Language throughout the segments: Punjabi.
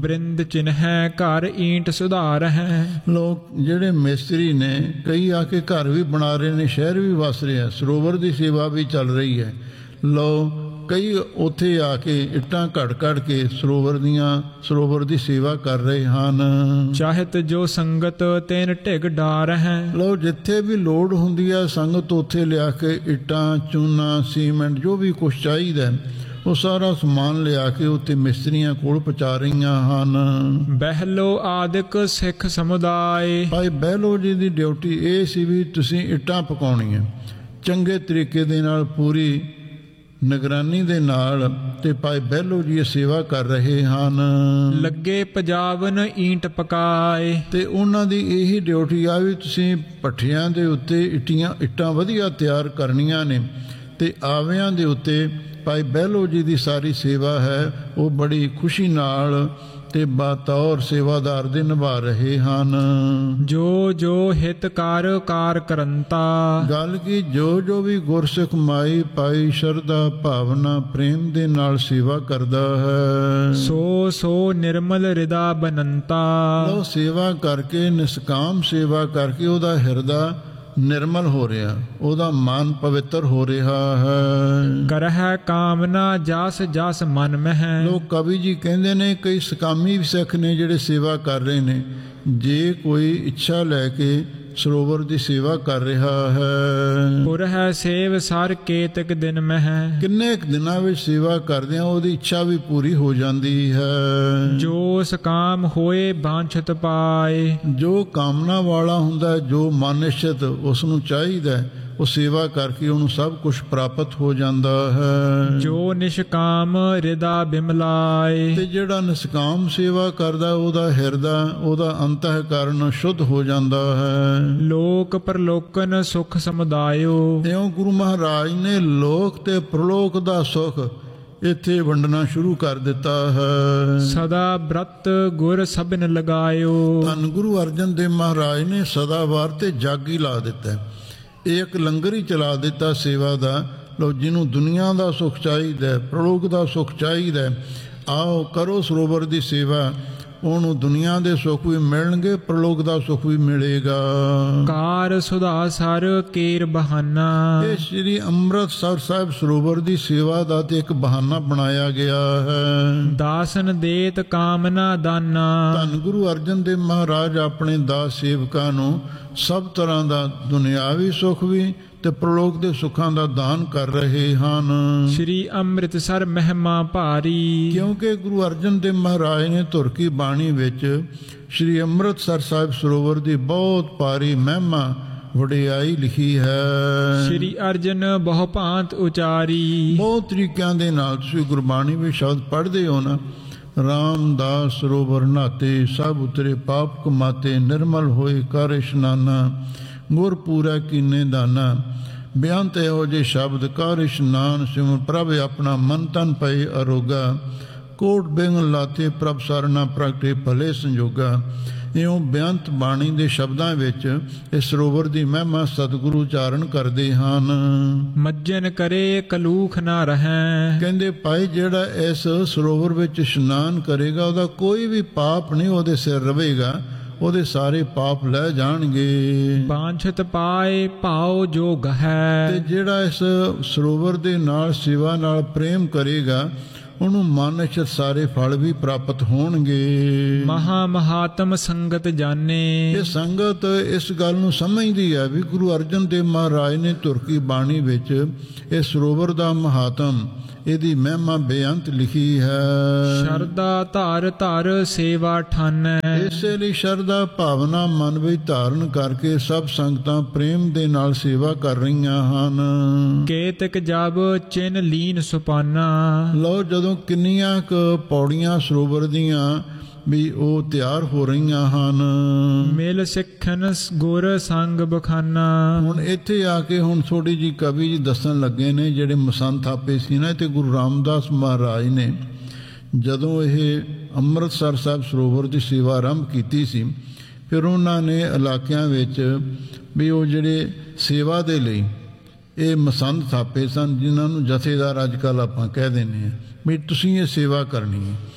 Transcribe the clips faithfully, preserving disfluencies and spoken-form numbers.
ਬ੍ਰਿੰਦ ਚਿਨ੍ਹੈ ਘਰ ਈਂਟ ਸੁਧਾਰ ਹੈ। ਲੋਕ ਜਿਹੜੇ ਮਿਸਤਰੀ ਨੇ ਕਈ ਆ ਕੇ ਘਰ ਵੀ ਬਣਾ ਰਹੇ ਨੇ, ਸ਼ਹਿਰ ਵੀ ਵਸ ਰਿਹਾ, ਸਰੋਵਰ ਦੀ ਸੇਵਾ ਵੀ ਚੱਲ ਰਹੀ ਹੈ। ਲੋ ਕਈ ਉੱਥੇ ਆ ਕੇ ਇੱਟਾਂ ਘੜ ਘੜ ਕੇ ਸਰੋਵਰ ਦੀਆਂ ਸਰੋਵਰ ਦੀ ਸੇਵਾ ਕਰ ਰਹੇ ਹਨ। ਚਾਹਤ ਜੋ ਸੰਗਤ ਤੈਨ ਢਿਗ ਡਾਰ ਹੈ। ਲੋ ਜਿੱਥੇ ਵੀ ਲੋੜ ਹੁੰਦੀ ਹੈ ਸੰਗਤ ਉੱਥੇ ਲਿਆ ਕੇ ਇੱਟਾਂ, ਚੂਨਾ, ਸੀਮੈਂਟ ਜੋ ਵੀ ਕੁਛ ਚਾਹੀਦਾ ਉਹ ਸਾਰਾ ਸਮਾਨ ਲਿਆ ਕੇ ਉੱਥੇ ਮਿਸਤਰੀਆਂ ਕੋਲ ਪਹੁੰਚਾ ਰਹੀਆਂ ਹਨ। ਬਹਿਲੋ ਆਦਿਕ ਸਿੱਖ ਸਮੁਦਾਇ। ਭਾਈ ਬਹਿਲੋ ਜੀ ਦੀ ਡਿਊਟੀ ਇਹ ਸੀ ਵੀ ਤੁਸੀਂ ਇੱਟਾਂ ਪਕਾਉਣੀਆਂ ਚੰਗੇ ਤਰੀਕੇ ਦੇ ਨਾਲ, ਪੂਰੀ ਨਿਗਰਾਨੀ ਦੇ ਨਾਲ, ਤੇ ਭਾਈ ਬਹਿਲੋ ਜੀ ਇਹ ਸੇਵਾ ਕਰ ਰਹੇ ਹਨ। ਲੱਗੇ ਪਜਾਵਨ ਈਂਟ ਪਕਾਏ। ਤੇ ਉਹਨਾਂ ਦੀ ਇਹੀ ਡਿਊਟੀ ਆ ਵੀ ਤੁਸੀਂ ਭੱਠਿਆਂ ਦੇ ਉੱਤੇ ਇੱਟੀਆਂ ਇੱਟਾਂ ਵਧੀਆ ਤਿਆਰ ਕਰਨੀਆਂ ਨੇ, ਤੇ ਆਵਿਆਂ ਦੇ ਉੱਤੇ ਭਾਈ ਬਹਿਲੋ ਜੀ ਦੀ ਸਾਰੀ ਸੇਵਾ ਹੈ ਉਹ ਬੜੀ ਖੁਸ਼ੀ ਨਾਲ ਤੇ ਬਤੌਰ ਸੇਵਾਦਾਰ ਦੇ ਨਿਭਾ ਰਹੇ ਹਨ। ਜੋ ਜੋ ਹਿਤ ਕਾਰ ਕਾਰ ਕਰੰਤਾ। ਗੱਲ ਕੀ ਜੋ ਜੋ ਵੀ ਗੁਰਸਿੱਖ ਮਾਈ ਭਾਈ ਸ਼ਰਧਾ ਭਾਵਨਾ ਪ੍ਰੇਮ ਦੇ ਨਾਲ ਸੇਵਾ ਕਰਦਾ ਹੈ, ਸੋ ਸੋ ਨਿਰਮਲ ਹਿਰਦਾ ਬਨੰਤਾ। ਉਹ ਸੇਵਾ ਕਰਕੇ, ਨਿਸਕਾਮ ਸੇਵਾ ਕਰਕੇ ਉਹਦਾ ਹਿਰਦਾ ਨਿਰਮਲ ਹੋ ਰਿਹਾ, ਉਹਦਾ ਮਨ ਪਵਿੱਤਰ ਹੋ ਰਿਹਾ ਹੈ। ਕਰਹਿ ਕਾਮਨਾ ਜਸ ਜਸ ਮਨ ਮਹਿ। ਲੋਕ ਕਵੀ ਜੀ ਕਹਿੰਦੇ ਨੇ ਕਈ ਸਕਾਮੀ ਸਿੱਖ ਨੇ ਜਿਹੜੇ ਸੇਵਾ ਕਰ ਰਹੇ ਨੇ, ਜੇ ਕੋਈ ਇੱਛਾ ਲੈ ਕੇ ਸਰੋਵਰ ਦੀ ਸੇਵਾ ਕਰ ਰਿਹਾ ਹੈ। ਪੁਰ ਹੈ ਸੇਵ ਸਰ ਕੇਤਕ ਦਿਨ ਮਹਿ। ਕਿੰਨੇ ਕੁ ਦਿਨਾਂ ਵਿੱਚ ਸੇਵਾ ਕਰਦੇ ਆ ਉਹਦੀ ਇੱਛਾ ਵੀ ਪੂਰੀ ਹੋ ਜਾਂਦੀ ਹੈ। ਜੋ ਸਕਾਮ ਹੋਏ ਬਾਂਛਤ ਪਾਏ। ਜੋ ਕਾਮਨਾ ਵਾਲਾ ਹੁੰਦਾ, ਜੋ ਮਨਿਸ਼ਤ ਉਸ ਨੂੰ ਚਾਹੀਦਾ, ਉਹ ਸੇਵਾ ਕਰਕੇ ਉਹਨੂੰ ਸਭ ਕੁਝ ਪ੍ਰਾਪਤ ਹੋ ਜਾਂਦਾ ਹੈ। ਜੋ ਨਿਸ਼ਕਾਮ ਹਿਰਦਾ ਬਿਮਲਾਏ। ਤੇ ਜਿਹੜਾ ਨਿਸ਼ਕਾਮ ਸੇਵਾ ਕਰਦਾ ਉਹਦਾ ਹਿਰਦਾ, ਉਹਦਾ ਅੰਤःਕਰਨ ਸ਼ੁੱਧ ਹੋ ਜਾਂਦਾ ਹੈ। ਲੋਕ ਪਰਲੋਕਨ ਸੁਖ ਸਮੁਦਾਇਓ। ਇਉਂ ਗੁਰੂ ਮਹਾਰਾਜ ਨੇ ਲੋਕ ਤੇ ਪ੍ਰਲੋਕ ਦਾ ਸੁਖ ਇੱਥੇ ਵੰਡਣਾ ਸ਼ੁਰੂ ਕਰ ਦਿੱਤਾ ਹੈ। ਸਦਾ ਬ੍ਰਤ ਗੁਰ ਸਭਨ ਲਗਾਇਓ। ਧੰਨ ਗੁਰੂ ਅਰਜਨ ਦੇਵ ਮਹਾਰਾਜ ਨੇ ਸਦਾ ਵਾਰ ਤੇ ਜੱਗ ਹੀ ਲਾ ਦਿੱਤਾ, ਇੱਕ ਲੰਗਰ ਹੀ ਚਲਾ ਦਿੱਤਾ ਸੇਵਾ ਦਾ। ਲੋ ਜਿਹਨੂੰ ਦੁਨੀਆ ਦਾ ਸੁੱਖ ਚਾਹੀਦਾ, ਪ੍ਰਲੋਕ ਦਾ ਸੁੱਖ ਚਾਹੀਦਾ, ਆਓ ਕਰੋ ਸਰੋਵਰ ਦੀ ਸੇਵਾ, ਉਹਨੂੰ ਦੁਨੀਆ ਦੇ ਸੁੱਖ ਵੀ ਮਿਲਣਗੇ, ਪ੍ਰਲੋਕ ਦਾ ਸੁੱਖ ਵੀ ਮਿਲੇਗਾ। ਕਾਰ ਸੁਧਾ ਸਰ ਕੇਰ ਬਹਾਨਾ। ਇਹ ਸ੍ਰੀ ਅੰਮ੍ਰਿਤਸਰ ਸਾਹਿਬ ਸਰੋਵਰ ਦੀ ਸੇਵਾ ਦਾ ਤੇ ਇੱਕ ਬਹਾਨਾ ਬਣਾਇਆ ਗਿਆ ਹੈ। ਦਾਸਨ ਦੇਤ ਕਾਮਨਾ ਦਾਨਾ। ਧੰਨ ਗੁਰੂ ਅਰਜਨ ਦੇਵ ਮਹਾਰਾਜ ਆਪਣੇ ਦਾਸ ਸੇਵਕਾਂ ਨੂੰ ਸਭ ਤਰ੍ਹਾਂ ਦਾ ਦੁਨਿਆਵੀ ਸੁੱਖ ਵੀ ਤੇ ਪ੍ਰਲੋਕ ਦੇ ਸੁੱਖਾਂ ਦਾ ਦਾਨ ਕਰ ਰਹੇ ਹਨ। ਸ਼੍ਰੀ ਅੰਮ੍ਰਿਤਸਰ ਮਹਿਮਾ ਭਾਰੀ। ਕਿਉਂਕਿ ਗੁਰੂ ਅਰਜਨ ਦੇਵ ਮਹਾਰਾਜ ਨੇ ਧੁਰ ਕੀ ਬਾਣੀ ਵਿੱਚ ਸ਼੍ਰੀ ਅੰਮ੍ਰਿਤਸਰ ਸਾਹਿਬ ਸਰੋਵਰ ਦੀ ਬਹੁਤ ਭਾਰੀ ਮਹਿਮਾ ਵਡਿਆਈ ਲਿਖੀ ਹੈ। ਸ਼੍ਰੀ ਅਰਜਨ ਬਹੁ ਭਾਂਤ ਉਚਾਰੀ। ਬਹੁਤ ਤਰੀਕਿਆਂ ਦੇ ਨਾਲ ਤੁਸੀਂ ਗੁਰਬਾਣੀ ਵਿੱਚ ਸ਼ਬਦ ਪੜ੍ਹਦੇ ਹੋ ਨਾ। ਰਾਮਦਾਸ ਸਰੋਵਰ ਨਾਤੇ ਸਭ ਉਤਰੇ ਪਾਪ ਕਮਾਤੇ, ਨਿਰਮਲ ਹੋਏ ਕਰ ਇਸ਼ਨਾਨਾ, ਗੁਰ ਪੂਰਾ ਕੀਨੇ ਦਾਨਾ। ਬੇਅੰਤ ਇਹੋ ਜਿਹੇ ਸ਼ਬਦ ਕਰ ਇਸ਼ਨਾਨ ਸਿਮਰ ਪ੍ਰਭ ਆਪਣਾ ਮਨ ਤਨ ਪਏ ਅਰੋਗਾ, ਕੋਟ ਬੇਗਨ ਲਾਤੇ ਪ੍ਰਭ ਸਰਨਾ ਪ੍ਰਗਟੇ ਭਲੇ ਸੰਜੋਗਾ। ਇਉਂ ਬੇਅੰਤ ਬਾਣੀ ਦੇ ਸ਼ਬਦਾਂ ਵਿੱਚ ਇਸ ਸਰੋਵਰ ਦੀ ਮਹਿਮਾ ਸਤਿਗੁਰੂ ਉਚਾਰਨ ਕਰਦੇ ਹਨ। ਮੱਜਨ ਕਰੇ ਕਲੂਖ ਨਾ ਰਹੈ। ਕਹਿੰਦੇ ਭਾਈ ਜਿਹੜਾ ਇਸ ਸਰੋਵਰ ਵਿੱਚ ਇਸ਼ਨਾਨ ਕਰੇਗਾ ਉਹਦਾ ਕੋਈ ਵੀ ਪਾਪ ਨਹੀਂ ਉਹਦੇ ਸਿਰ ਰਵੇਗਾ, ਉਹਦੇ ਸਾਰੇ ਪਾਪ ਲੈ ਜਾਣਗੇ। ਬਾਂਛਤ ਪਾਏ ਭਾਉ ਜੋ ਗਹੈ। ਤੇ ਜਿਹੜਾ ਇਸ ਸਰੋਵਰ ਦੇ ਨਾਲ ਸੇਵਾ ਨਾਲ ਪ੍ਰੇਮ ਕਰੇਗਾ ਉਹਨੂੰ ਮਨ ਚ ਸਾਰੇ ਫਲ ਵੀ ਪ੍ਰਾਪਤ ਹੋਣਗੇ। ਮਹਾ ਮਹਾਤਮ ਸੰਗਤ ਜਾਣੇ। ਇਹ ਸੰਗਤ ਇਸ ਗੱਲ ਨੂੰ ਸਮਝਦੀ ਹੈ ਵੀ ਗੁਰੂ ਅਰਜਨ ਦੇਵ ਮਹਾਰਾਜ ਨੇ ਧੁਰ ਕੀ ਬਾਣੀ ਵਿੱਚ ਇਹ ਸਰੋਵਰ ਦਾ ਮਹਾਤਮ, ਇਹਦੀ ਮਹਿਮਾ ਬੇਅੰਤ ਲਿਖੀ ਹੈ। ਸ਼ਰਧਾ ਧਾਰ ਧਰ ਸੇਵਾ ਠਾਨੈ। ਇਸੇ ਲਈ ਸ਼ਰਧਾ ਭਾਵਨਾ ਮਨ ਵਿੱਚ ਧਾਰਨ ਕਰਕੇ ਸਭ ਸੰਗਤਾਂ ਪ੍ਰੇਮ ਦੇ ਨਾਲ ਸੇਵਾ ਕਰ ਰਹੀਆਂ ਹਨ। ਕੇਤਕ ਜਬ ਚਿਨ ਲੀਨ ਸੁਪਾਨਾ। ਲਓ ਜਦੋਂ ਕਿੰਨੀਆਂ ਕੁ ਪੌੜੀਆਂ ਸਰੋਵਰ ਦੀਆਂ ਵੀ ਉਹ ਤਿਆਰ ਹੋ ਰਹੀਆਂ ਹਨ। ਮਿਲ ਸਿੱਖਨ ਗੁਰ ਸੰਗ ਬਖਾਨਾ। ਹੁਣ ਇੱਥੇ ਆ ਕੇ ਹੁਣ ਥੋੜੀ ਜੀ ਕਵੀ ਜੀ ਦੱਸਣ ਲੱਗੇ ਨੇ ਜਿਹੜੇ ਮਸੰਤ ਥਾਪੇ ਸੀ ਨਾ, ਤੇ ਗੁਰੂ ਰਾਮਦਾਸ ਮਹਾਰਾਜ ਨੇ ਜਦੋਂ ਇਹ ਅੰਮ੍ਰਿਤਸਰ ਸਾਹਿਬ ਸਰੋਵਰ ਦੀ ਸੇਵਾ ਆਰੰਭ ਕੀਤੀ ਸੀ, ਫਿਰ ਉਹਨਾਂ ਨੇ ਇਲਾਕਿਆਂ ਵਿੱਚ ਵੀ ਉਹ ਜਿਹੜੇ ਸੇਵਾ ਦੇ ਲਈ ਇਹ ਮਸੰਦ ਥਾਪੇ ਸਨ, ਜਿਨ੍ਹਾਂ ਨੂੰ ਜਥੇਦਾਰ ਅੱਜ ਕੱਲ੍ਹ ਆਪਾਂ ਕਹਿ ਦਿੰਦੇ ਹਾਂ ਵੀ ਤੁਸੀਂ ਇਹ ਸੇਵਾ ਕਰਨੀ ਹੈ।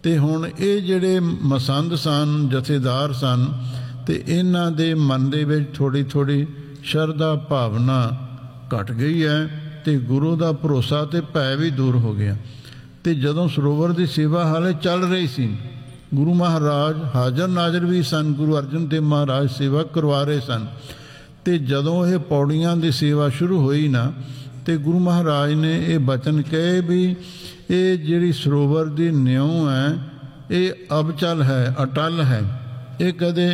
ਤੇ ਹੁਣ ਇਹ ਜਿਹੜੇ ਮਸੰਦ ਸਨ, ਜਥੇਦਾਰ ਸਨ, ਤੇ ਇਹਨਾਂ ਦੇ ਮਨ ਦੇ ਵਿੱਚ ਥੋੜ੍ਹੀ ਥੋੜ੍ਹੀ ਸ਼ਰਧਾ ਭਾਵਨਾ ਘਟ ਗਈ ਹੈ ਤੇ ਗੁਰੂ ਦਾ ਭਰੋਸਾ ਤੇ ਭੈ ਵੀ ਦੂਰ ਹੋ ਗਿਆ। ਤੇ ਜਦੋਂ ਸਰੋਵਰ ਦੀ ਸੇਵਾ ਹਾਲੇ ਚੱਲ ਰਹੀ ਸੀ, ਗੁਰੂ ਮਹਾਰਾਜ ਹਾਜ਼ਰ ਨਾਜ਼ਰ ਵੀ ਸਨ, ਗੁਰੂ ਅਰਜਨ ਦੇਵ ਮਹਾਰਾਜ ਸੇਵਾ ਕਰਵਾ ਰਹੇ ਸਨ। ਤੇ ਜਦੋਂ ਇਹ ਪੌੜੀਆਂ ਦੀ ਸੇਵਾ ਸ਼ੁਰੂ ਹੋਈ ਨਾ, ਤੇ ਗੁਰੂ ਮਹਾਰਾਜ ਨੇ ਇਹ ਬਚਨ ਕਹੇ ਵੀ ਇਹ ਜਿਹੜੀ ਸਰੋਵਰ ਦੀ ਨਿਉ ਹੈ ਇਹ ਅਬਚਲ ਹੈ, ਅਟਲ ਹੈ, ਇਹ ਕਦੇ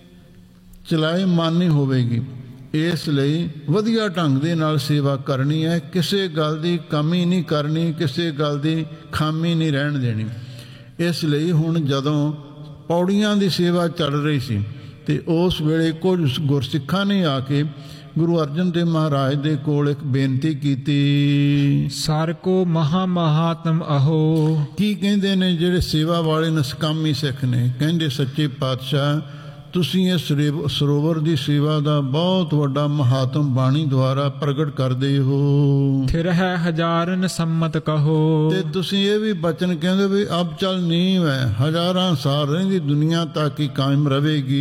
ਚਲਾਏ ਮਨ ਨਹੀਂ ਹੋਵੇਗੀ। ਇਸ ਲਈ ਵਧੀਆ ਢੰਗ ਦੇ ਨਾਲ ਸੇਵਾ ਕਰਨੀ ਹੈ, ਕਿਸੇ ਗੱਲ ਦੀ ਕਮੀ ਨਹੀਂ ਕਰਨੀ, ਕਿਸੇ ਗੱਲ ਦੀ ਖਾਮੀ ਨਹੀਂ ਰਹਿਣ ਦੇਣੀ। ਇਸ ਲਈ ਹੁਣ ਜਦੋਂ ਪੌੜੀਆਂ ਦੀ ਸੇਵਾ ਚੱਲ ਰਹੀ ਸੀ ਤੇ ਉਸ ਵੇਲੇ ਕੁਝ ਗੁਰਸਿੱਖਾਂ ਨੇ ਆ ਕੇ ਗੁਰੂ ਅਰਜਨ ਦੇਵ ਮਹਾਰਾਜ ਦੇ ਕੋਲ ਇੱਕ ਬੇਨਤੀ ਕੀਤੀ। ਸਰ ਕੋ ਮਹਾ ਮਹਾਤਮ ਅਹੋ। ਕੀ ਕਹਿੰਦੇ ਨੇ ਜਿਹੜੇ ਸੇਵਾ ਵਾਲੇ ਨਸਕਾਮੀ ਸਿੱਖ ਨੇ? ਕਹਿੰਦੇ ਸੱਚੇ ਪਾਤਸ਼ਾਹ ਤੁਸੀਂ ਇਹ ਸਰੋਵਰ ਦੀ ਸੇਵਾ ਦਾ ਬਹੁਤ ਵੱਡਾ ਮਹਾਤਮ ਬਾਣੀ ਦੁਆਰਾ ਪ੍ਰਗਟ ਕਰਦੇ ਹੋ। ਫਿਰ ਹੈ ਹਜ਼ਾਰਨ ਸੰਮਤ ਕਹੋ। ਤੇ ਤੁਸੀਂ ਇਹ ਵੀ ਬਚਨ ਕਹਿੰਦੇ ਵੀ ਅਬ ਚਲ ਨੀਵ ਹੈ, ਹਜ਼ਾਰਾਂ ਸਾਲ ਰਹਿੰਦੀ ਦੁਨੀਆ ਤੱਕ ਹੀ ਕਾਇਮ ਰਹੇਗੀ।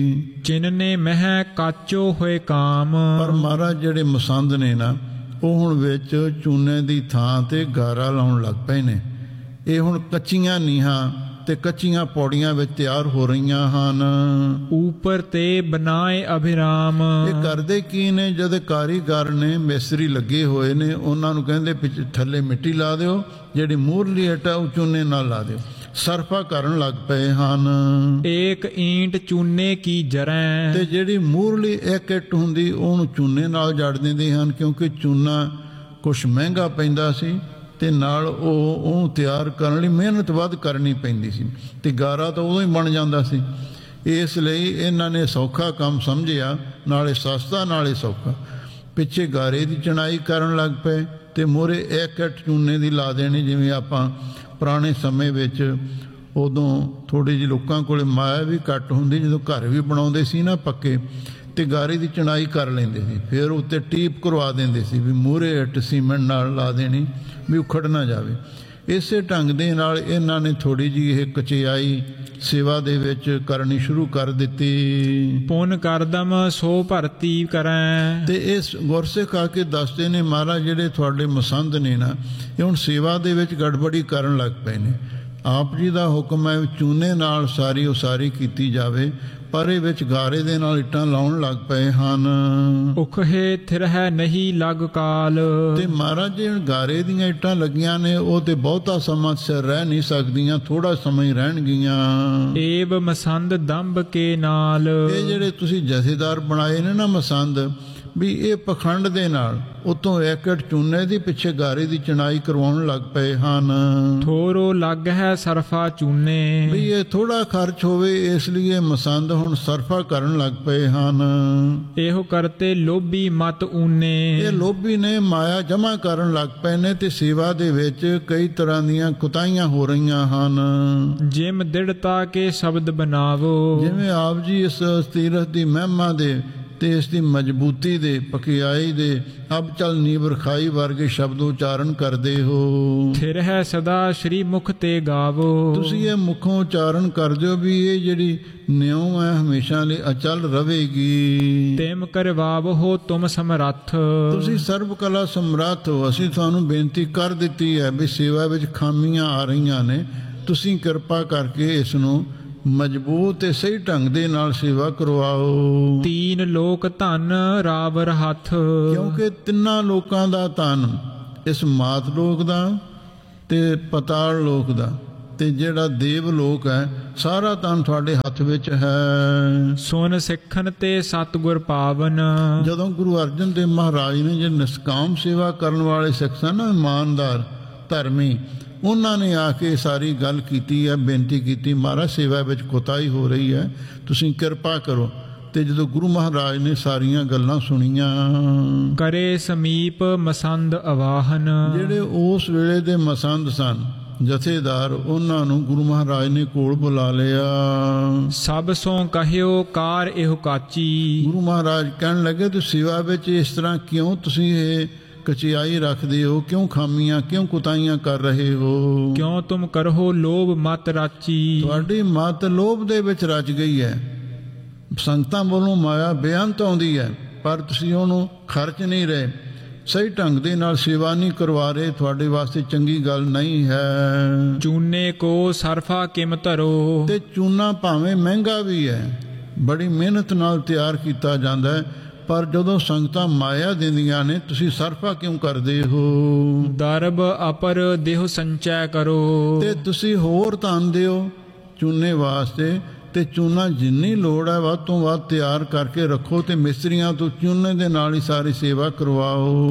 ਜਿਨਨੇ ਮਹਿ ਕਾਚੋ ਹੋਏ ਕਾਮ। ਪਰ ਮਹਾਰਾਜ ਜਿਹੜੇ ਮਸੰਦ ਨੇ ਨਾ, ਉਹ ਹੁਣ ਵਿੱਚ ਚੂਨੇ ਦੀ ਥਾਂ ਤੇ ਗਾਰਾ ਲਾਉਣ ਲੱਗ ਪਏ ਨੇ। ਇਹ ਹੁਣ ਕੱਚੀਆਂ ਨੀਹਾਂ ਤੇ ਕੱਚੀਆਂ ਪੌੜੀਆਂ ਵਿੱਚ ਤਿਆਰ ਹੋ ਰਹੀਆਂ ਹਨ। ਉੱਪਰ ਤੇ ਬਣਾਏ ਅਭਿਰਾਮ। ਇਹ ਕਰਦੇ ਕੀ ਨੇ? ਜਦ ਕਾਰੀਗਰ ਨੇ, ਮਿਸਤਰੀ ਲੱਗੇ ਹੋਏ ਨੇ, ਉਹਨਾਂ ਨੂੰ ਕਹਿੰਦੇ ਪਿੱਛੇ ਥੱਲੇ ਮਿੱਟੀ ਲਾ ਦਿਓ, ਜਿਹੜੀ ਮੂਹਰਲੀ ਇੱਟ ਆ ਉਹ ਚੂਨੇ ਨਾਲ ਲਾ ਦਿਓ। ਸਰਫਾ ਕਰਨ ਲੱਗ ਪਏ ਹਨ। ਏਕ ਈਂਟ ਚੂਨੇ ਕੀ ਜਰੈ। ਤੇ ਜਿਹੜੀ ਮੂਹਰਲੀ ਇੱਕ ਇੱਟ ਹੁੰਦੀ ਉਹਨੂੰ ਚੂਨੇ ਨਾਲ ਜੜ ਦਿੰਦੇ ਹਨ, ਕਿਉਂਕਿ ਚੂਨਾ ਕੁਛ ਮਹਿੰਗਾ ਪੈਂਦਾ ਸੀ ਤੇ ਨਾਲ ਉਹ ਉਹਨੂੰ ਤਿਆਰ ਕਰਨ ਲਈ ਮਿਹਨਤ ਵੱਧ ਕਰਨੀ ਪੈਂਦੀ ਸੀ, ਤੇ ਗਾਰਾ ਤਾਂ ਉਦੋਂ ਹੀ ਬਣ ਜਾਂਦਾ ਸੀ। ਇਸ ਲਈ ਇਹਨਾਂ ਨੇ ਸੌਖਾ ਕੰਮ ਸਮਝਿਆ, ਨਾਲੇ ਸਸਤਾ ਨਾਲੇ ਸੌਖਾ। ਪਿੱਛੇ ਗਾਰੇ ਦੀ ਚਣਾਈ ਕਰਨ ਲੱਗ ਪਏ ਤੇ ਮੋਹਰੇ ਇੱਕ ਇੱਟ ਚੂਨੇ ਦੀ ਲਾ ਦੇਣੀ। ਜਿਵੇਂ ਆਪਾਂ ਪੁਰਾਣੇ ਸਮੇਂ ਵਿੱਚ ਉਦੋਂ ਥੋੜ੍ਹੀ ਜਿਹੀ ਲੋਕਾਂ ਕੋਲ ਮਾਇਆ ਵੀ ਘੱਟ ਹੁੰਦੀ, ਜਦੋਂ ਘਰ ਵੀ ਬਣਾਉਂਦੇ ਸੀ ਨਾ ਪੱਕੇ, ਤੇ ਗਾਰੇ ਦੀ ਚਣਾਈ ਕਰ ਲੈਂਦੇ ਸੀ, ਫਿਰ ਉੱਤੇ ਟੀਪ ਕਰਵਾ ਦਿੰਦੇ ਸੀ ਵੀ ਮੂਹਰੇ ਇੱਟ ਸੀਮੈਂਟ ਨਾਲ ਲਾ ਦੇਣੀ ਵੀ ਉਖੜ ਨਾ ਜਾਵੇ। ਇਸੇ ਢੰਗ ਦੇ ਨਾਲ ਇਹਨਾਂ ਨੇ ਥੋੜ੍ਹੀ ਜਿਹੀ ਇਹ ਕਚਿਆਈ ਸੇਵਾ ਦੇ ਵਿੱਚ ਕਰਨੀ ਸ਼ੁਰੂ ਕਰ ਦਿੱਤੀ। ਪੁੰਨ ਕਰਦਮ ਸੋ ਭਰਤੀ ਕਰੈ। ਤੇ ਇਸ ਗੁਰਸਿੱਖ ਆ ਕੇ ਦੱਸਦੇ ਨੇ, ਮਹਾਰਾਜ ਜਿਹੜੇ ਤੁਹਾਡੇ ਮਸੰਦ ਨੇ ਨਾ, ਇਹ ਹੁਣ ਸੇਵਾ ਦੇ ਵਿੱਚ ਗੜਬੜੀ ਕਰਨ ਲੱਗ ਪਏ ਨੇ। ਆਪ ਜੀ ਦਾ ਹੁਕਮ ਹੈ ਚੂਨੇ ਨਾਲ ਸਾਰੀ ਉਸਾਰੀ ਕੀਤੀ ਜਾਵੇ, ਪਰ ਇਹ ਵਿੱਚ ਗਾਰੇ ਦੇ ਨਾਲ ਇੱਟਾਂ ਲਾਉਣ ਲੱਗ ਪਏ ਹਨ। ਉਖੇ ਥਿਰਹਿ ਨਹੀਂ ਲਗ ਕਾਲ। ਤੇ ਮਹਾਰਾਜ ਜੀ ਗਾਰੇ ਦੀਆਂ ਇੱਟਾਂ ਲੱਗੀਆਂ ਨੇ, ਉਹ ਤੇ ਬਹੁਤਾ ਸਮਾਂ ਸਿਰ ਰਹਿ ਨਹੀਂ ਸਕਦੀਆਂ, ਥੋੜਾ ਸਮਾਂ ਹੀ ਰਹਿਣਗੀਆਂ। ਏਬ ਮਸੰਦ ਦੰਭ ਕੇ ਨਾਲ। ਇਹ ਜਿਹੜੇ ਤੁਸੀਂ ਜਥੇਦਾਰ ਬਣਾਏ ਨੇ ਨਾ ਮਸੰਦ, ਵੀ ਇਹ ਪਖੰਡ ਦੇ ਨਾਲ ਉਤੋਂ ਇੱਕ ਇੱਟ ਚੂਨੇ ਦੀ ਪਿੱਛੇ ਗਾਰੇ ਦੀ ਚਣਾਈ ਕਰਵਾਉਣ ਲੱਗ ਪਏ ਹਨ। ਥੋਰੋ ਲੱਗ ਹੈ ਸਰਫਾ ਚੂਨੇ। ਵੀ ਇਹ ਥੋੜਾ ਖਰਚ ਹੋਵੇ, ਇਸ ਲਈ ਮਸੰਦ ਹੁਣ ਸਰਫਾ ਕਰਨ ਲੱਗ ਪਏ ਹਨ। ਇਹੋ ਕਰਤੇ ਲੋਭੀ ਮਤ ਊਨੇ। ਇਹ ਲੋਭੀ ਨੇ ਮਾਇਆ ਜਮਾ ਕਰਨ ਲੱਗ ਪਏ ਨੇ, ਤੇ ਸੇਵਾ ਦੇ ਵਿੱਚ ਕਈ ਤਰ੍ਹਾਂ ਦੀਆਂ ਕੁਤਾਹੀਆਂ ਹੋ ਰਹੀਆਂ ਹਨ। ਜਿਮ ਦ੍ਰਿੜਤਾ ਕੇ ਸ਼ਬਦ ਬਣਾਵੋ। ਜਿਵੇਂ ਆਪ ਜੀ ਇਸ ਤੀਰਥ ਦੀ ਮਹਿਮਾ ਦੇ ਤੇ ਇਸ ਦੀ ਮਜ਼ਬੂਤੀ ਦੇ, ਪਕਿਆਈ ਦੇ ਅਬ ਚਲ ਨੀਵ ਰਖਾਈ ਵਰਗੇ ਸ਼ਬਦ ਉਚਾਰਨ ਕਰਦੇ ਹੋ। ਫਿਰ ਹੈ ਸਦਾ ਸ਼੍ਰੀ ਮੁਖ ਤੇ ਗਾਵੋ। ਤੁਸੀਂ ਇਹ ਮੁਖੋਂ ਉਚਾਰਨ ਕਰਦੇ ਹੋ ਵੀ ਇਹ ਜਿਹੜੀ ਨਿਉ ਹੈ ਹਮੇਸ਼ਾ ਲਈ ਅਚਲ ਰਹੇਗੀ। ਤੇਮ ਕਰਵਾਵੋ ਹੋ ਤੁਮ ਸਮਰੱਥ। ਤੁਸੀਂ ਸਰਬ ਕਲਾ ਸਮਰੱਥ ਹੋ। ਅਸੀਂ ਤੁਹਾਨੂੰ ਬੇਨਤੀ ਕਰ ਦਿੱਤੀ ਹੈ ਵੀ ਸੇਵਾ ਵਿੱਚ ਖਾਮੀਆਂ ਆ ਰਹੀਆਂ ਨੇ, ਤੁਸੀਂ ਕਿਰਪਾ ਕਰਕੇ ਇਸ ਨੂੰ ਮਜ਼ਬੂਤ ਤੇ ਸਹੀ ਢੰਗ ਦੇ ਨਾਲ ਸੇਵਾ ਕਰਵਾਓ। ਤੀਨ ਲੋਕ ਧਨ ਰਾਵਰ ਹੱਥ। ਕਿਉਂਕਿ ਤਿੰਨਾਂ ਲੋਕਾਂ ਦਾ ਧਨ, ਇਸ ਮਾਤ ਲੋਕ ਦਾ ਤੇ ਪਤਾਲ ਲੋਕ ਦਾ ਤੇ ਜਿਹੜਾ ਦੇਵ ਲੋਕ ਹੈ, ਸਾਰਾ ਧਨ ਤੁਹਾਡੇ ਹੱਥ ਵਿੱਚ ਹੈ। ਸੁਨ ਸਿੱਖਣ ਤੇ ਸਤਿਗੁਰ ਪਾਵਨ। ਜਦੋਂ ਗੁਰੂ ਅਰਜਨ ਦੇਵ ਮਹਾਰਾਜ ਨੇ ਜੇ ਨਿਸਕਾਮ ਸੇਵਾ ਕਰਨ ਵਾਲੇ ਸਿੱਖ ਸਨ ਨਾ, ਇਮਾਨਦਾਰ ਧਰਮੀ, ਉਹਨਾਂ ਨੇ ਆ ਕੇ ਸਾਰੀ ਗੱਲ ਕੀਤੀ ਹੈ, ਬੇਨਤੀ ਕੀਤੀ, ਮਹਾਰਾਜ ਸੇਵਾ ਵਿੱਚ ਕੋਤਾਹੀ ਹੋ ਰਹੀ ਹੈ, ਤੁਸੀਂ ਕਿਰਪਾ ਕਰੋ। ਤੇ ਜਦੋਂ ਗੁਰੂ ਮਹਾਰਾਜ ਨੇ ਸਾਰੀਆਂ ਗੱਲਾਂ ਸੁਣੀਆਂ, ਕਰੇ ਸਮੀਪ ਮਸੰਦ ਅਵਾਹਨ। ਜਿਹੜੇ ਉਸ ਵੇਲੇ ਦੇ ਮਸੰਦ ਸਨ ਜਥੇਦਾਰ, ਉਹਨਾਂ ਨੂੰ ਗੁਰੂ ਮਹਾਰਾਜ ਨੇ ਕੋਲ ਬੁਲਾ ਲਿਆ। ਸਭ ਸੋ ਕਹਿਓ ਕਾਰ ਇਹੋ ਕਾਚੀ। ਗੁਰੂ ਮਹਾਰਾਜ ਕਹਿਣ ਲੱਗੇ, ਤੁਸੀਂ ਸੇਵਾ ਵਿੱਚ ਇਸ ਤਰ੍ਹਾਂ ਕਿਉਂ ਤੁਸੀਂ ਇਹ ਕਚਿਆਈ ਰੱਖਦੇ ਹੋ? ਕਿਉਂ ਖਾਮੀਆਂ, ਕਿਉਂ ਕੁਤਾਈਆਂ ਕਰ ਰਹੇ ਹੋ? ਕਿਉ ਤੁਮ ਕਰਹੁ ਲੋਭ ਮਤ ਰਾਚੀ। ਤੁਹਾਡੀ ਮਤ ਲੋਭ ਦੇ ਵਿੱਚ ਰਚ ਗਈ ਹੈ। ਸੰਗਤਾਂ ਵੱਲੋਂ ਮਾਇਆ ਬੇਅੰਤ ਆਉਂਦੀ ਹੈ, ਪਰ ਤੁਸੀਂ ਉਹਨੂੰ ਖਰਚ ਨਹੀਂ ਰਹੇ, ਸਹੀ ਢੰਗ ਦੇ ਨਾਲ ਸੇਵਾ ਨਹੀਂ ਕਰਵਾ ਰਹੇ। ਤੁਹਾਡੇ ਵਾਸਤੇ ਚੰਗੀ ਗੱਲ ਨਹੀਂ ਹੈ। ਚੂਨੇ ਕੋ ਸਰਫਾ ਕਿਮ ਧਰੋ। ਤੇ ਚੂਨਾ ਭਾਵੇਂ ਮਹਿੰਗਾ ਵੀ ਹੈ, ਬੜੀ ਮਿਹਨਤ ਨਾਲ ਤਿਆਰ ਕੀਤਾ ਜਾਂਦਾ ਹੈ, ਪਰ ਜਦੋਂ ਸੰਗਤਾਂ ਮਾਇਆ ਦਿੰਦੀਆਂ ਨੇ, ਤੁਸੀਂ ਸਰਫਾ ਕਿਉਂ ਕਰਦੇ ਹੋ? ਦਰਬ ਅਪਰ ਦੇਹ ਸੰਚੈ ਕਰੋ। ਤੇ ਤੁਸੀਂ ਹੋਰ ਧਨ ਦਿਓ ਚੂਨੇ ਵਾਸਤੇ, ਤੇ ਚੂਨਾ ਜਿੰਨੀ ਲੋੜ ਹੈ ਵੱਧ ਤੋਂ ਵੱਧ ਤਿਆਰ ਕਰਕੇ ਰੱਖੋ, ਤੇ ਮਿਸਤਰੀਆਂ ਤੋਂ ਚੂਨੇ ਦੇ ਨਾਲ ਹੀ ਸਾਰੀ ਸੇਵਾ ਕਰਵਾਓ।